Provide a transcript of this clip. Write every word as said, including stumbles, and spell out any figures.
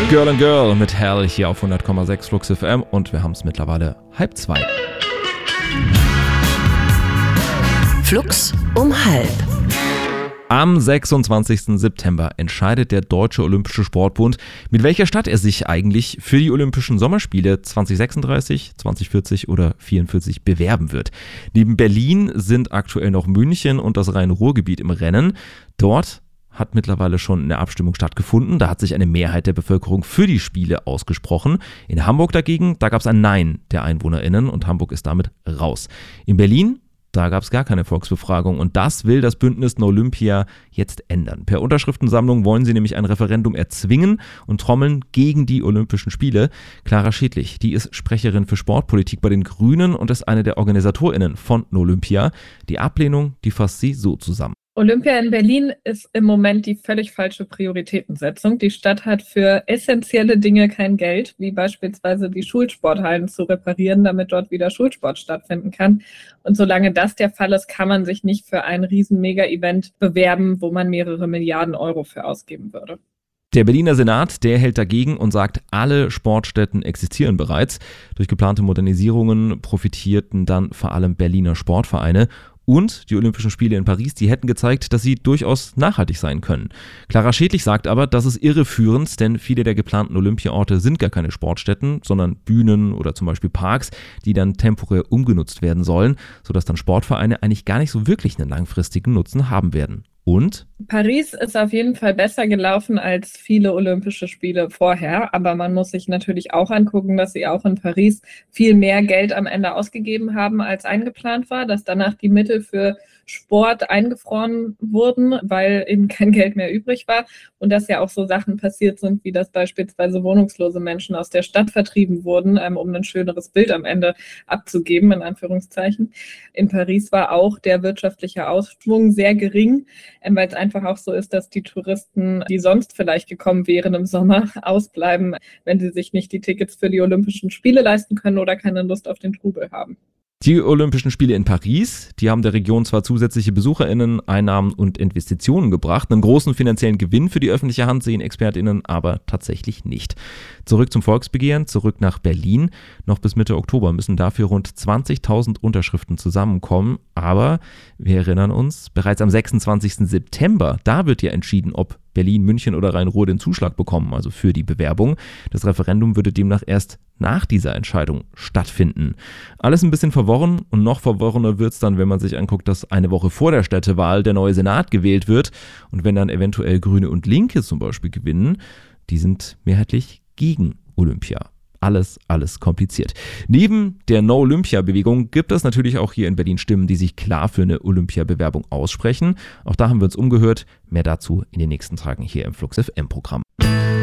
Girl and Girl mit Hell hier auf hundert Komma sechs Flux F M und wir haben es mittlerweile halb zwei. Flux um halb. Am sechsundzwanzigsten September entscheidet der Deutsche Olympische Sportbund, mit welcher Stadt er sich eigentlich für die Olympischen Sommerspiele zwanzig sechsunddreißig, zwanzig vierzig oder vierundvierzig bewerben wird. Neben Berlin sind aktuell noch München und das Rhein-Ruhr-Gebiet im Rennen. Dort hat mittlerweile schon eine Abstimmung stattgefunden. Da hat sich eine Mehrheit der Bevölkerung für die Spiele ausgesprochen. In Hamburg dagegen, da gab es ein Nein der EinwohnerInnen und Hamburg ist damit raus. In Berlin, da gab es gar keine Volksbefragung und das will das Bündnis No Olympia jetzt ändern. Per Unterschriftensammlung wollen sie nämlich ein Referendum erzwingen und trommeln gegen die Olympischen Spiele. Clara Schädlich, die ist Sprecherin für Sportpolitik bei den Grünen und ist eine der OrganisatorInnen von No Olympia. Die Ablehnung, die fasst sie so zusammen. Olympia in Berlin ist im Moment die völlig falsche Prioritätensetzung. Die Stadt hat für essentielle Dinge kein Geld, wie beispielsweise die Schulsporthallen zu reparieren, damit dort wieder Schulsport stattfinden kann. Und solange das der Fall ist, kann man sich nicht für ein riesen Mega-Event bewerben, wo man mehrere Milliarden Euro für ausgeben würde. Der Berliner Senat, der hält dagegen und sagt, alle Sportstätten existieren bereits. Durch geplante Modernisierungen profitierten dann vor allem Berliner Sportvereine. Und die Olympischen Spiele in Paris, die hätten gezeigt, dass sie durchaus nachhaltig sein können. Clara Schädlich sagt aber, das ist irreführend, denn viele der geplanten Olympiaorte sind gar keine Sportstätten, sondern Bühnen oder zum Beispiel Parks, die dann temporär umgenutzt werden sollen, sodass dann Sportvereine eigentlich gar nicht so wirklich einen langfristigen Nutzen haben werden. Und? Paris ist auf jeden Fall besser gelaufen als viele Olympische Spiele vorher, aber man muss sich natürlich auch angucken, dass sie auch in Paris viel mehr Geld am Ende ausgegeben haben, als eingeplant war, dass danach die Mittel für Sport eingefroren wurden, weil eben kein Geld mehr übrig war und dass ja auch so Sachen passiert sind, wie dass beispielsweise wohnungslose Menschen aus der Stadt vertrieben wurden, um ein schöneres Bild am Ende abzugeben, in Anführungszeichen. In Paris war auch der wirtschaftliche Ausschwung sehr gering, weil es einfach auch so ist, dass die Touristen, die sonst vielleicht gekommen wären im Sommer, ausbleiben, wenn sie sich nicht die Tickets für die Olympischen Spiele leisten können oder keine Lust auf den Trubel haben. Die Olympischen Spiele in Paris, die haben der Region zwar zusätzliche BesucherInnen, Einnahmen und Investitionen gebracht, einen großen finanziellen Gewinn für die öffentliche Hand sehen ExpertInnen aber tatsächlich nicht. Zurück zum Volksbegehren, zurück nach Berlin. Noch bis Mitte Oktober müssen dafür rund zwanzigtausend Unterschriften zusammenkommen, aber wir erinnern uns, bereits am sechsundzwanzigsten September, da wird ja entschieden, ob Berlin, München oder Rhein-Ruhr den Zuschlag bekommen, also für die Bewerbung. Das Referendum würde demnach erst nach dieser Entscheidung stattfinden. Alles ein bisschen verworren und noch verworrener wird es dann, wenn man sich anguckt, dass eine Woche vor der Städtewahl der neue Senat gewählt wird und wenn dann eventuell Grüne und Linke zum Beispiel gewinnen, die sind mehrheitlich gegen Olympia. Alles, alles kompliziert. Neben der No-Olympia-Bewegung gibt es natürlich auch hier in Berlin Stimmen, die sich klar für eine Olympia-Bewerbung aussprechen. Auch da haben wir uns umgehört. Mehr dazu in den nächsten Tagen hier im Flux F M-Programm.